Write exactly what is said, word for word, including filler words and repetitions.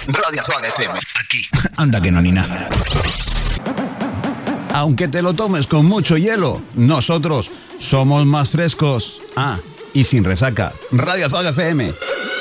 Radio Azul F M. Aquí. Anda que no ni nada. Aunque te lo tomes con mucho hielo, nosotros somos más frescos. Ah, y sin resaca. Radio Azul F M.